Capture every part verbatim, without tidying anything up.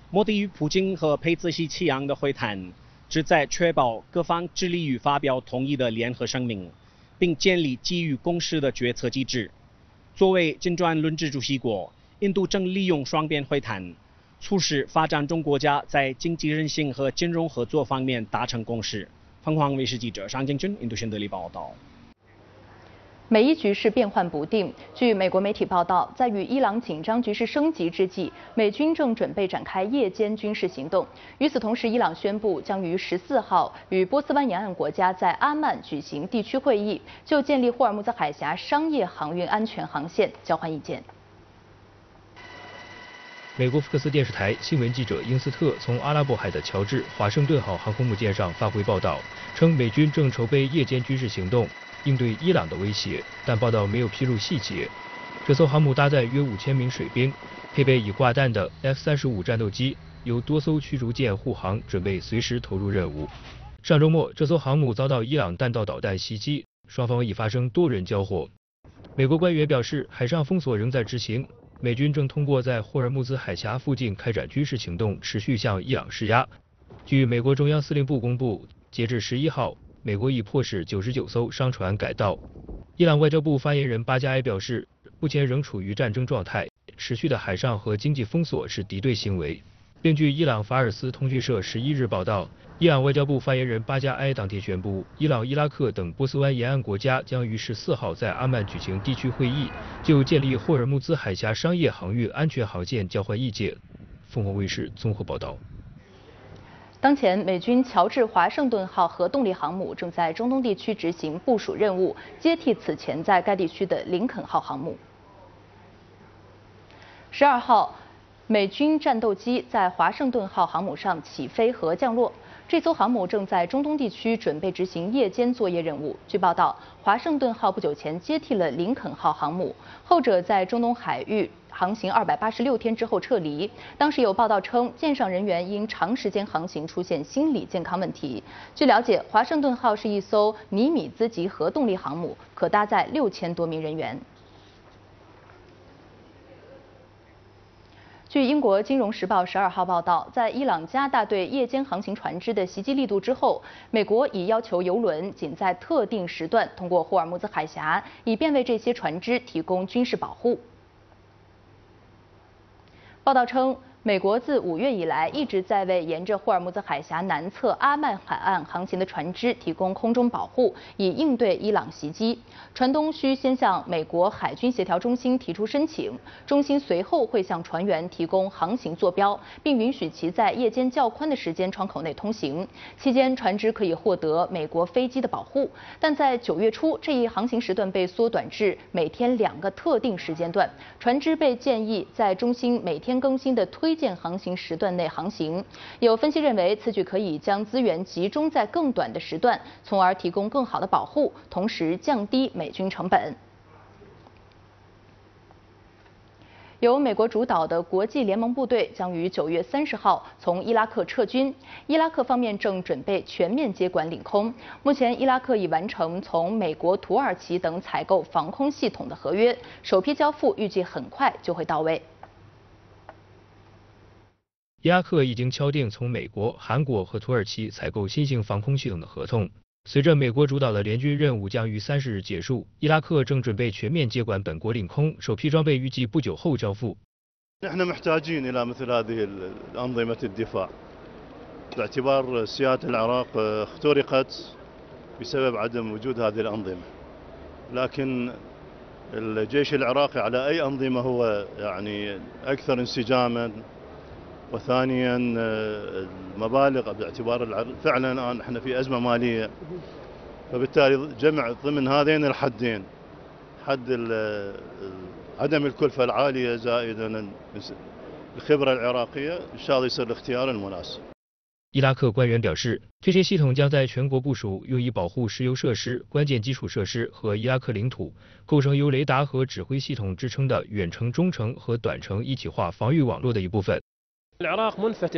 莫迪与普京和佩兹西齐扬的会谈，旨在确保各方致力于发表统一的联合声明，并建立基于共识的决策机制。作为金砖轮值主席国，印度正利用双边会谈，促使发展中国家在经济韧性和金融合作方面达成共识。凤凰卫视记者尚敬军印度新德里报道。 美伊局势变幻不定。据美国媒体报道，在与伊朗紧张局势升级之际，美军正准备展开夜间军事行动。与此同时，伊朗宣布将于十四号与波斯湾沿岸国家在阿曼举行地区会议，就建立霍尔木兹海峡商业航运安全航线交换意见。 美国福克斯电视台新闻记者英斯特从阿拉伯海的乔治华盛顿号航空母舰上发回报道，称美军正筹备夜间军事行动，应对伊朗的威胁，但报道没有披露细节。这艘航母搭载约五千名水兵，配备已挂弹的 F 三十五战斗机，由多艘驱逐舰护航，准备随时投入任务。上周末，这艘航母遭到伊朗弹道导弹袭击，双方已发生多人交火。美国官员表示，海上封锁仍在执行，美军正通过在霍尔木兹海峡附近开展军事行动，持续向伊朗施压。据美国中央司令部公布，截至十一号，美国已迫使九十九艘商船改道。伊朗外交部发言人巴加埃表示，目前仍处于战争状态，持续的海上和经济封锁是敌对行为。并据伊朗法尔斯通讯社十一日报道，伊朗外交部发言人巴加埃当天宣布，伊朗、伊拉克等波斯湾沿岸国家将于十四号在阿曼举行地区会议，就建立霍尔木兹海峡商业航运安全航线交换意见。凤凰卫视综合报道。 当前，美军乔治华盛顿号核动力航母正在中东地区执行部署任务，接替此前在该地区的林肯号航母。十二号，美军战斗机在华盛顿号航母上起飞和降落。这艘航母正在中东地区准备执行夜间作业任务。据报道，华盛顿号不久前接替了林肯号航母，后者在中东海域航行二百八十六天之后撤离。当时有报道称，舰上人员因长时间航行出现心理健康问题。据了解，华盛顿号是一艘尼米兹级核动力航母，可搭载六千多名人员。据英国《金融时报》十二号报道，在伊朗加大对夜间航行船只的袭击力度之后，美国已要求油轮仅在特定时段通过霍尔木兹海峡，以便为这些船只提供军事保护。报道称，美国自五月以来一直在为沿着霍尔木兹海峡南侧阿曼海岸航行的船只提供空中保护，以应对伊朗袭击。船东需先向美国海军协调中心提出申请，中心随后会向船员提供航行坐标，并允许其在夜间较宽的时间窗口内通行。期间，船只可以获得美国飞机的保护。但在九月初，这一航行时段被缩短至每天两个特定时间段，船只被建议在中心每天更新的推荐航行时段内航行。有分析认为，此举可以将资源集中在更短的时段，从而提供更好的保护，同时降低美军成本。由美国主导的国际联盟部队将于九月三十号从伊拉克撤军。伊拉克方面正准备全面接管领空。目前，伊拉克已完成从美国、土耳其等采购防空系统的合约，首批交付预计很快就会到位。 伊拉克已经敲定从美国、韩国和土耳其采购新型防空系统的合同。随着美国主导的联军任务将于三十日结束，伊拉克正准备全面接管本国领空，首批装备预计不久后交付。 نحن محتاجين إلى مثل هذه الأنظمة الدفاع باعتبار سيادة العراق اخترقت بسبب عدم وجود هذه الأنظمة، لكن الجيش العراقي على أي أنظمة هو يعني أكثر انسجاما، وثانيا المبالغ باعتبار فعلا الآن احنا في أزمة مالية، فبالتالي جمع ضمن هذين الحدين حد عدم الكلفة العالية زائدا الخبرة العراقية إن شاء الله يصير الاختيار المناسب。 伊拉克官员表示，这些系统将在全国部署，用以保护石油设施、关键基础设施和伊拉克领土，构成由雷达和指挥系统支撑的远程、中程和短程一体化防御网络的一部分。 العراق منفتح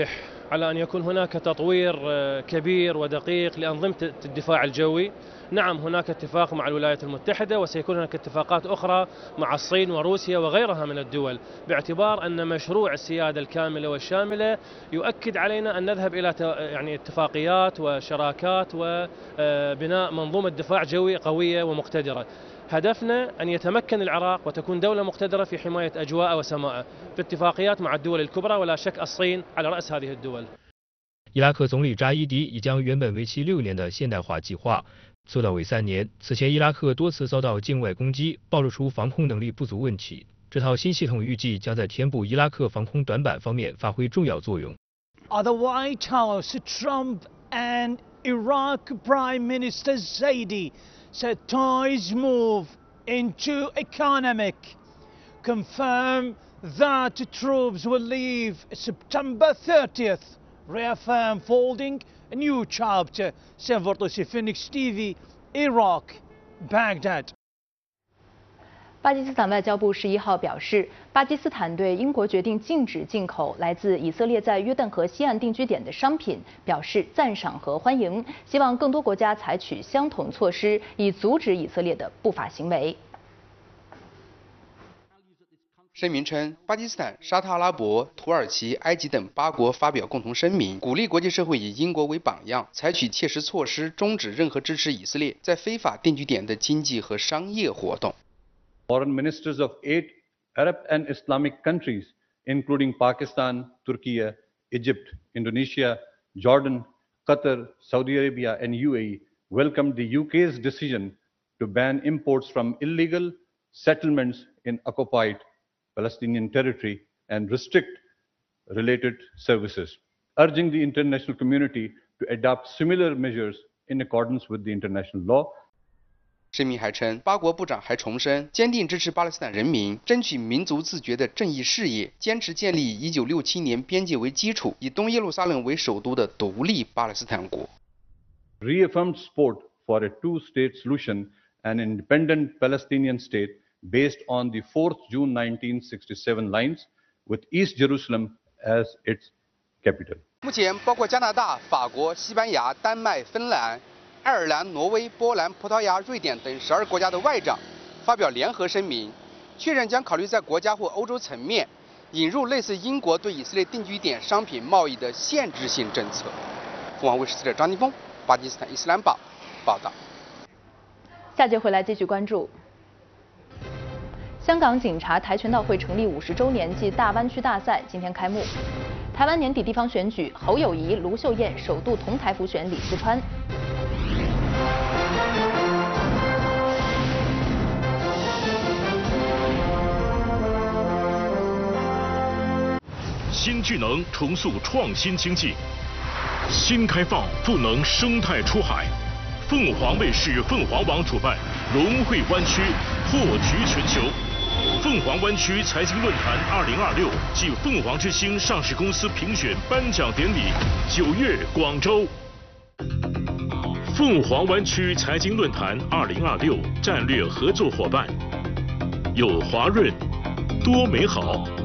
على أن يكون هناك تطوير كبير ودقيق لأنظمة الدفاع الجوي. نعم هناك اتفاق مع الولايات المتحدة وسيكون هناك اتفاقات أخرى مع الصين وروسيا وغيرها من الدول، باعتبار أن مشروع السيادة الكاملة والشاملة يؤكد علينا أن نذهب إلى يعني اتفاقيات وشراكات وبناء منظومة دفاع جوي قوية ومقتدرة. هدفنا أن يتمكن العراق وتكون دولة مقتدرة في حماية أجواء وسماء في اتفاقيات مع الدول الكبرى، ولا شك الصين على رأس هذه الدول。 伊拉克总理扎伊迪已将原本为期六年的现代化计划缩到为三年。此前，伊拉克多次遭到境外攻击，暴露出防空能力不足问题。这套新系统预计将在填补伊拉克防空短板方面发挥重要作用。 At the White House, Trump and Iraq Prime Minister Zaidi said ties move into economic, confirm that troops will leave September thirtieth, reaffirm folding a new chapter. Sam Vortosi, Phoenix T V, Iraq, Baghdad. 巴基斯坦外交部十一号表示，巴基斯坦对英国决定禁止进口来自以色列在约旦河西岸定居点的商品表示赞赏和欢迎，希望更多国家采取相同措施，以阻止以色列的不法行为。 声明称，巴基斯坦、沙特阿拉伯、土耳其、埃及等八国发表共同声明，鼓励国际社会以英国为榜样，采取切实措施，终止任何支持以色列在非法定居点的经济和商业活动。 Foreign ministers of eight Arab and Islamic countries, including Pakistan, Turkey, Egypt, Indonesia, Jordan, Qatar, Saudi Arabia, and U A E, welcomed the U K's decision to ban imports from illegal settlements in occupied Palestinian territory and restrict related services, urging the international community to adopt similar measures in accordance with the international law. 声明还称，八国部长还重申坚定支持巴勒斯坦人民争取民族自决的正义事业，坚持建立以一九六七年边界为基础、以东耶路撒冷为首都的独立巴勒斯坦国。 Reaffirmed support for a two-state solution, an independent Palestinian state based on the fourth June nineteen sixty-seven lines, with East Jerusalem as its capital. 目前，包括加拿大、法国、西班牙、丹麦、芬兰、爱尔兰、挪威、波兰、葡萄牙、瑞典等十二国家的外长发表联合声明，确认将考虑在国家或欧洲层面引入类似英国对以色列定居点商品贸易的限制性政策。凤凰卫视记者张金峰，巴基斯坦伊斯兰堡报道。 下节回来继续关注。香港警察跆拳道会成立五十周年暨大湾区大赛今天开幕。台湾年底地方选举，侯友宜、卢秀燕首度同台辅选李四川。 新巨能重塑创新经济，新开放赋能生态出海。凤凰卫视凤凰网主办融汇湾区，破局全球。凤凰湾区财经论坛二零二六暨凤凰之星上市公司评选颁奖典礼，九月广州。凤凰湾区财经论坛二零二六战略合作伙伴有华润、多美好。